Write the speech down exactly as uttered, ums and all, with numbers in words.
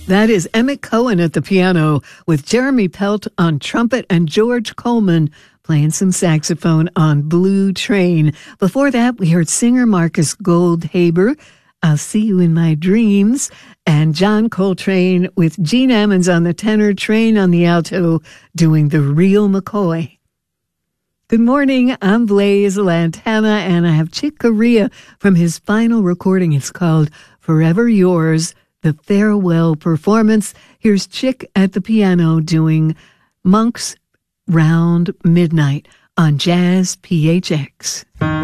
That is Emmett Cohen at the piano with Jeremy Pelt on trumpet and George Coleman playing some saxophone on Blue Train. Before that, we heard singer Marcus Goldhaber, I'll See You in My Dreams, and John Coltrane with Gene Ammons on the tenor, Train on the alto, doing The Real McCoy. Good morning, I'm Blaise Lantana, and I have Chick Corea from his final recording. It's called Forever Yours, the farewell performance. Here's Chick at the piano doing Monks Round Midnight on Jazz P H X.